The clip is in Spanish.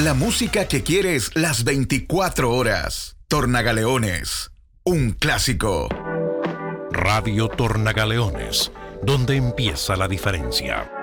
La música que quieres las 24 horas. Tornagaleones, un clásico. Radio Tornagaleones, donde empieza la diferencia.